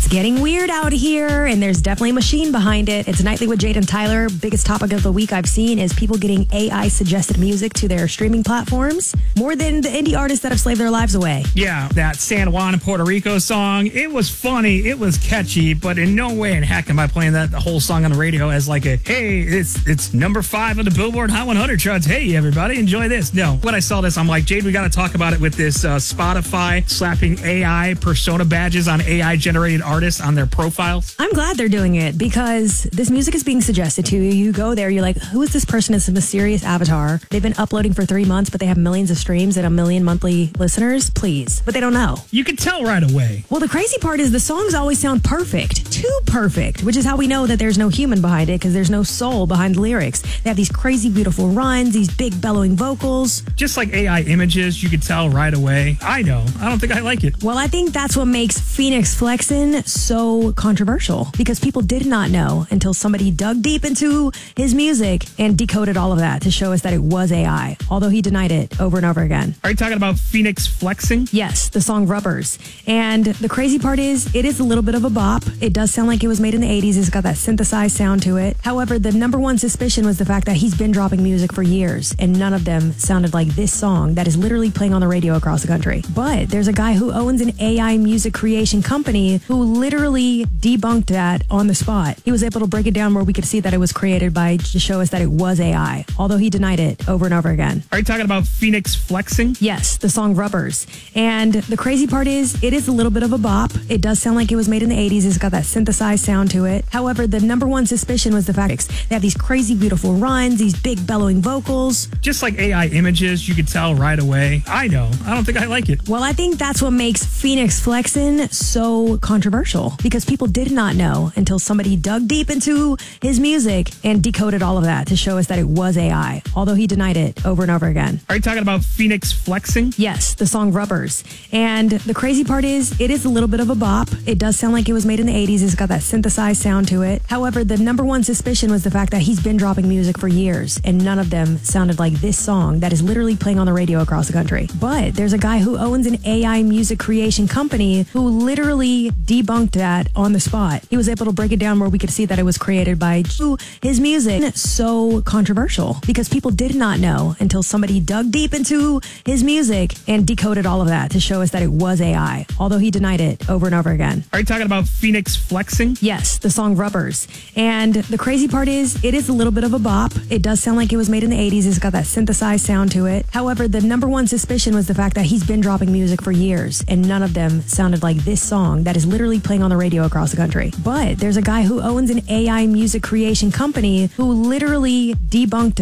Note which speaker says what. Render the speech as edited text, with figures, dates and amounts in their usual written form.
Speaker 1: getting weird out here, and there's definitely a machine behind it. It's Nightly with Jade and Tyler. Biggest topic of the week I've seen is people getting AI-suggested music to their streaming platforms more than the indie artists that have slaved their lives away.
Speaker 2: Yeah, that San Juan in Puerto Rico song, it was funny, it was catchy, but in no way in heck am I playing the whole song on the radio as like a, hey, it's number 5 on the Billboard Hot 100 charts. Hey, everybody, enjoy this. No, when I saw this, I'm like, Jade, we got to talk about it with this Spotify slapping AI persona badges on AI-generated artists on their profiles.
Speaker 1: I'm glad they're doing it because this music is being suggested to you. You go there, you're like, who is this person? It's a mysterious avatar. They've been uploading for 3 months, but they have millions of streams and 1 million monthly listeners. Please. But they don't know.
Speaker 2: You can tell right away.
Speaker 1: Well, the crazy part is the songs always sound perfect. Too perfect, which is how we know that there's no human behind it because there's no soul behind the lyrics. They have these crazy, beautiful runs, these big bellowing vocals.
Speaker 2: Just like AI images, you could tell right away. I know. I don't think I like it.
Speaker 1: Well, I think that's what makes Phoenix Flexin so controversial because people did not know until somebody dug deep into his music and decoded all of that to show us that it was AI, although he denied it over and over again.
Speaker 2: Are you talking about Phoenix Flexing?
Speaker 1: Yes, the song Rubbers. And the crazy part is it is a little bit of a bop. It does sound like it was made in the 80s. It's got that synthesized sound to it. However, the number one suspicion was the fact that he's been dropping music for years and none of them sounded like this song that is literally playing on the radio across the country. But there's a guy who owns an AI music creation company who literally debunked that on the spot. He was able to break it down where we could see that it was created by to show us that it was AI, although he denied it over and over again.
Speaker 2: Are you talking about Phoenix Flexing?
Speaker 1: Yes, the song Rubbers. And the crazy part is it is a little bit of a bop. It does sound like it was made in the 80s. It's got that synthesized sound to it. However, the number one suspicion was the fact they have these crazy, beautiful runs, these big bellowing vocals.
Speaker 2: Just like AI images, you could tell right away. I know. I don't think I like it.
Speaker 1: Well, I think that's what makes Phoenix Flexin so controversial because people did not know until somebody dug deep into his music and decoded all of that to show us that it was AI, although he denied it over and over again.
Speaker 2: Are you talking about Phoenix Flexing?
Speaker 1: Yes, the song Rubbers. And the crazy part is it is a little bit of a bop. It does sound like it was made in the 80s. It's got that synthesized sound to it. However, the number one suspicion was the fact that he's been dropping music for years and none of them sounded like this song that is literally playing on the radio across the country. But there's a guy who owns an AI music creation company who literally debunked that on the spot. He was able to break it down where we could see that it was created by his music. So controversial because people did not know until somebody dug deep into his music and decoded all of that to show us that it was AI, although he denied it over and over again.
Speaker 2: Are you talking about Phoenix Flexing?
Speaker 1: Yes, the song Rubbers. And the crazy part is it is a little bit of a bop. It does sound like it was made in the 80s. It's got that synthesized sound to it. However, the number one suspicion was the fact that he's been dropping music for years and none of them sounded like this song that is literally playing on the radio across the country. But there's a guy who owns an AI music creation company who literally debunked